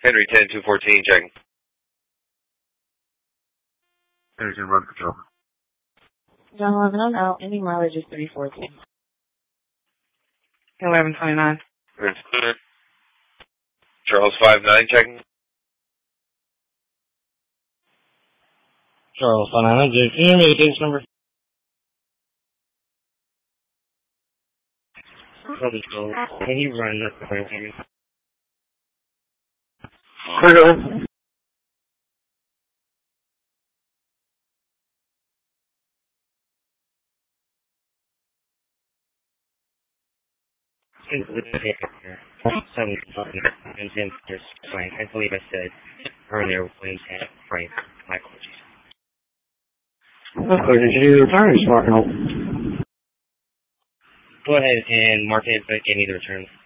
Henry 10-214, checking. Henry 10, run control. John 11, I'm out. Ending mileage is 314. 1129. Charles 59, checking. Charles 59, can you make this number? Can you run the plan for me? Clear. I believe I said earlier when Frank, my apologies. Did you return his mark out? Go ahead and mark it, but give me the return.